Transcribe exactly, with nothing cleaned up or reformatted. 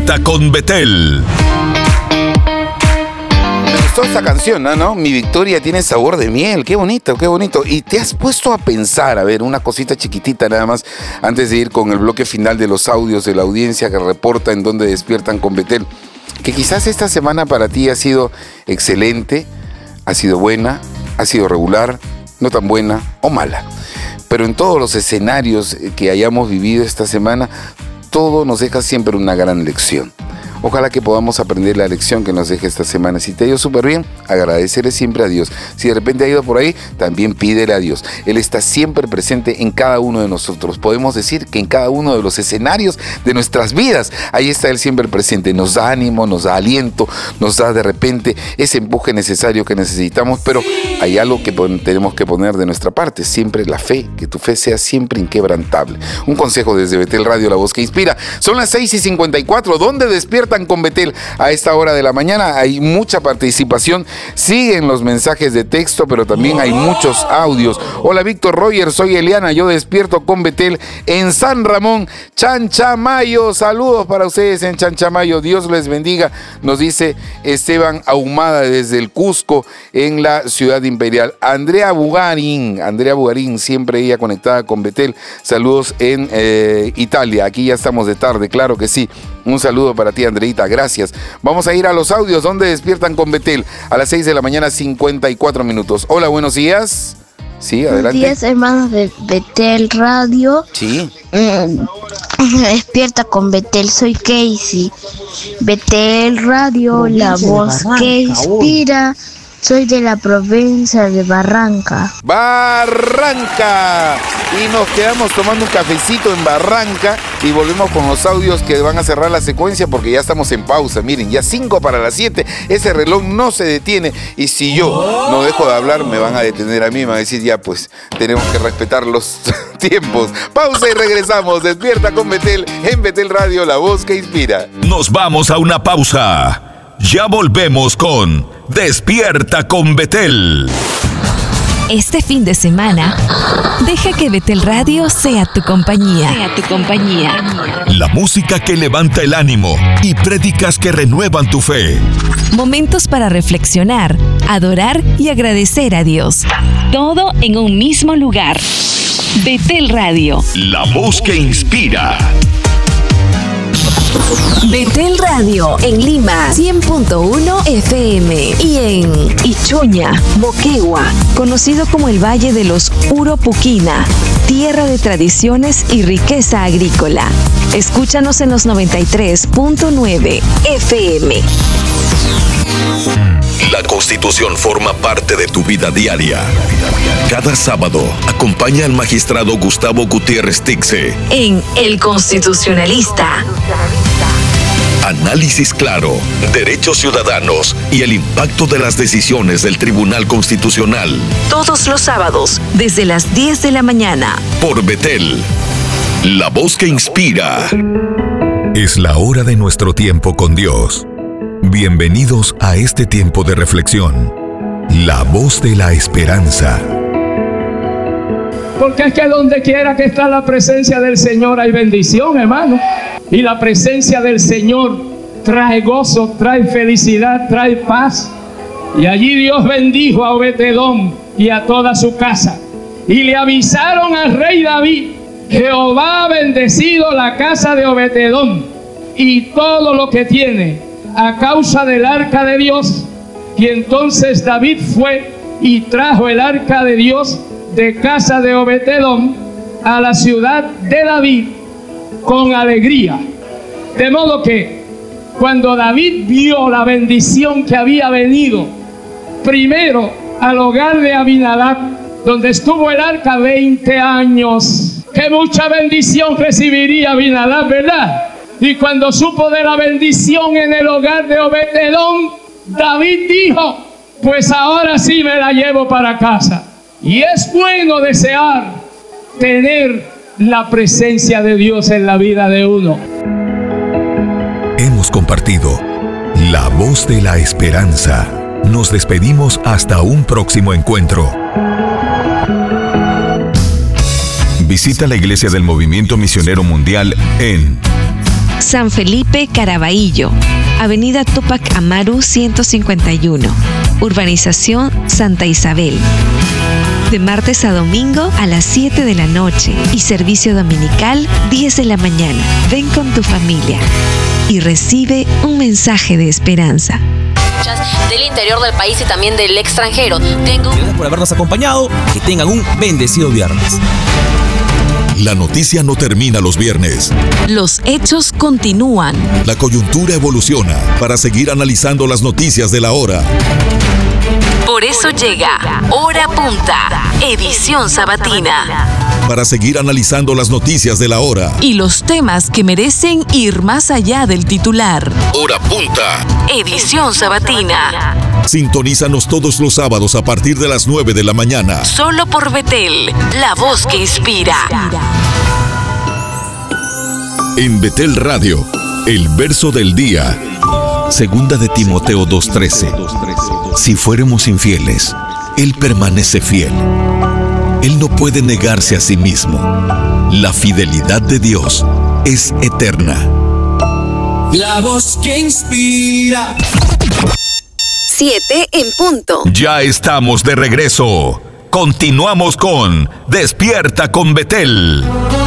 Despierta con Betel. Me gustó esta canción, ¿no? ¿no? Mi victoria tiene sabor de miel. Qué bonito, qué bonito. Y te has puesto a pensar, a ver, una cosita chiquitita nada más, antes de ir con el bloque final de los audios de la audiencia que reporta en donde despiertan con Betel, que quizás esta semana para ti ha sido excelente, ha sido buena, ha sido regular, no tan buena o mala. Pero en todos los escenarios que hayamos vivido esta semana, todo nos deja siempre una gran lección. Ojalá que podamos aprender la lección que nos deja esta semana. Si te ha ido súper bien, agradecerle siempre a Dios. Si de repente ha ido por ahí, también pídele a Dios. Él está siempre presente en cada uno de nosotros. Podemos decir que en cada uno de los escenarios de nuestras vidas, ahí está Él siempre presente. Nos da ánimo, nos da aliento, nos da de repente ese empuje necesario que necesitamos, pero hay algo que tenemos que poner de nuestra parte. Siempre la fe, que tu fe sea siempre inquebrantable. Un consejo desde Betel Radio, la voz que inspira. Son las seis y cincuenta y cuatro. ¿Dónde despierta con Betel a esta hora de la mañana? Hay mucha participación, siguen los mensajes de texto, pero también hay muchos audios. Hola Víctor Roger, soy Eliana, yo despierto con Betel en San Ramón, Chanchamayo. Saludos para ustedes en Chanchamayo, Dios les bendiga, nos dice Esteban Ahumada desde el Cusco en la ciudad imperial. Andrea Bugarín, Andrea Bugarín, siempre ella conectada con Betel. Saludos en eh, Italia, aquí ya estamos de tarde, claro que sí. Un saludo para ti, Andreita, gracias. Vamos a ir a los audios donde despiertan con Betel a las seis de la mañana, cincuenta y cuatro minutos. Hola, buenos días. Sí, adelante. Buenos días, hermanos de Betel Radio. Sí. Mm, despierta con Betel, soy Casey. Betel Radio, la voz que inspira. Soy de la provincia de Barranca. Barranca. Y nos quedamos tomando un cafecito en Barranca y volvemos con los audios que van a cerrar la secuencia porque ya estamos en pausa. Miren, ya cinco para las siete. Ese reloj no se detiene. Y si yo no dejo de hablar, me van a detener a mí. Me van a decir, ya pues, tenemos que respetar los tiempos. Pausa y regresamos. Despierta con Betel en Betel Radio, la voz que inspira. Nos vamos a una pausa. Ya volvemos con Despierta con Betel. Este fin de semana, deja que Betel Radio sea tu compañía. Sea tu compañía. La música que levanta el ánimo y prédicas que renuevan tu fe. Momentos para reflexionar, adorar y agradecer a Dios. Todo en un mismo lugar. Betel Radio. La voz que inspira. Betel Radio en Lima cien punto uno F M y en Ichuña, Moquegua, conocido como el Valle de los Uropuquina, tierra de tradiciones y riqueza agrícola. Escúchanos en los noventa y tres punto nueve F M. La Constitución forma parte de tu vida diaria. Cada sábado, acompaña al magistrado Gustavo Gutiérrez Tixe en El Constitucionalista. Análisis claro, derechos ciudadanos y el impacto de las decisiones del Tribunal Constitucional. Todos los sábados, desde las diez de la mañana. Por Betel, la voz que inspira. Es la hora de nuestro tiempo con Dios. Bienvenidos a este tiempo de reflexión. La voz de la esperanza. Porque es que donde quiera que está la presencia del Señor hay bendición, hermano. Y la presencia del Señor trae gozo, trae felicidad, trae paz. Y allí Dios bendijo a Obed-Edom y a toda su casa. Y le avisaron al rey David: Jehová ha bendecido la casa de Obed-Edom y todo lo que tiene a causa del arca de Dios. Y entonces David fue y trajo el arca de Dios de casa de Obed-Edom a la ciudad de David con alegría. De modo que cuando David vio la bendición que había venido primero al hogar de Abinadab, donde estuvo el arca veinte años, que mucha bendición recibiría Abinadab, ¿verdad? Y cuando supo de la bendición en el hogar de Obed-Edom, David dijo: pues ahora sí me la llevo para casa. Y es bueno desear tener la presencia de Dios en la vida de uno. Hemos compartido La Voz de la Esperanza. Nos despedimos hasta un próximo encuentro. Visita la Iglesia del Movimiento Misionero Mundial en San Felipe Caraballo, Avenida Túpac Amaru ciento cincuenta y uno, Urbanización Santa Isabel. De martes a domingo a las siete de la noche y servicio dominical diez de la mañana. Ven con tu familia y recibe un mensaje de esperanza. Del interior del país y también del extranjero. Tengo... Gracias por habernos acompañado. Que tengan un bendecido viernes. La noticia no termina los viernes. Los hechos continúan. La coyuntura evoluciona para seguir analizando las noticias de la hora. Por eso llega Hora Punta, edición sabatina. Para seguir analizando las noticias de la hora. Y los temas que merecen ir más allá del titular. Hora Punta, edición sabatina. Sintonízanos todos los sábados a partir de las nueve de la mañana. Solo por Betel, la voz que inspira. En Betel Radio, el verso del día. Segunda de Timoteo dos trece. Si fuéramos infieles, Él permanece fiel. Él no puede negarse a sí mismo. La fidelidad de Dios es eterna. La voz que inspira. Siete en punto. Ya estamos de regreso. Continuamos con Despierta con Betel.